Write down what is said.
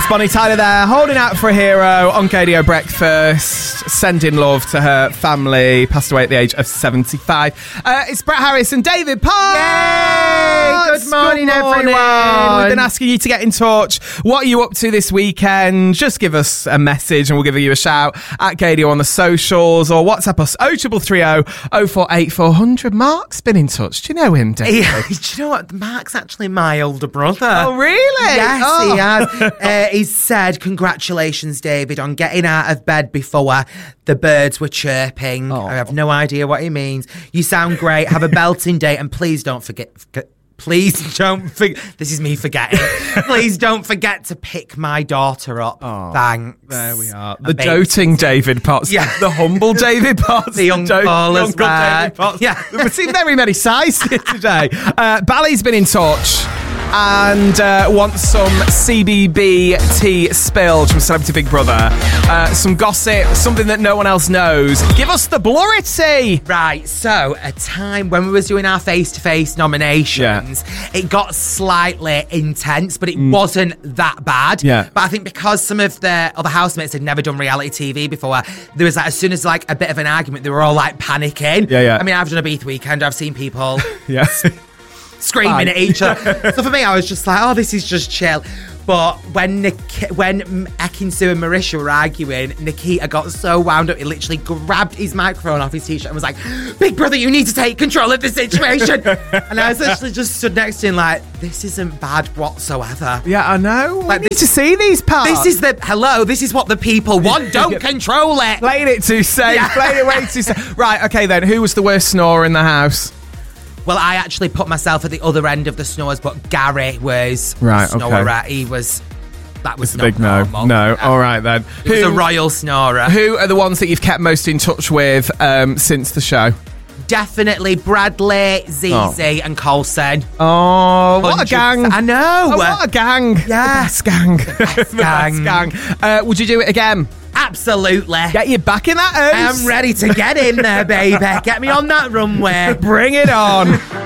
It's Bonnie Tyler there, holding out for a hero on KDO Breakfast, sending love to her family, passed away at the age of 75. It's Brett Harris and David Potts. Yay! Good morning, everyone. We've been asking you to get in touch. What are you up to this weekend? Just give us a message and we'll give you a shout at KDO on the socials, or WhatsApp us 0330 048 400. Mark's been in touch. Do you know him, David? Yeah, do you know what? Mark's actually my older brother. Oh, really? Yes, he has. He's said, congratulations, David, on getting out of bed before the birds were chirping. Oh. I have no idea what he means. You sound great. Have a belting day, and please don't forget. Please don't forget. This is me forgetting. Please don't forget to pick my daughter up. Oh, thanks. There we are. The doting David Potts. Yeah. The humble David Potts. The uncle as well. David Potts. Yeah. We've seen very many sides here today. Bally's been in touch and wants some CBB tea spilled from Celebrity Big Brother. Some gossip, something that no one else knows. Give us the blurrity. Right, so a time when we was doing our face-to-face nominations, it got slightly intense, but it wasn't that bad. Yeah. But I think because some of the other housemates had never done reality TV before, there was like, as soon as like a bit of an argument, they were all like panicking. Yeah. I mean, I've done a Beath weekend, I've seen people Yeah. screaming at each other. So for me, I was just like, oh, this is just chill. But when Ekin-Su and Marisha were arguing, Nikita got so wound up, he literally grabbed his microphone off his t-shirt and was like, Big Brother, you need to take control of the situation. And I was literally just stood next to him like, this isn't bad whatsoever. Yeah, I know. Like, we need to see these parts. This is what the people want. Don't control it. Playing it too safe. Yeah. Playing it way too safe. Right, okay then. Who was the worst snorer in the house? Well, I actually put myself at the other end of the snores, but Gary was Right, the snorer. okay. That was It's a not big no. normal. No, all right then. He was a royal snorer. Who are the ones that you've kept most in touch with since the show? Definitely Bradley, Zizi, and Coulson. Oh, what a 100%. gang. I know. Oh, what a gang. Yeah. The best gang. The best gang. Would you do it again? Absolutely. Get you back in that house. I'm ready to get in there, baby. Get me on that runway. Bring it on.